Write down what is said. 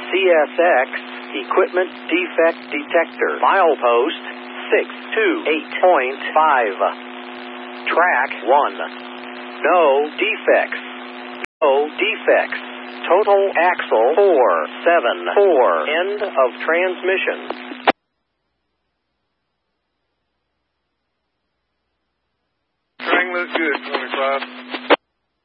CSX Equipment Defect Detector. Milepost 628.5. Track 1. No defects. No defects. Total axle 474. End of transmission. Everything looks good, 25.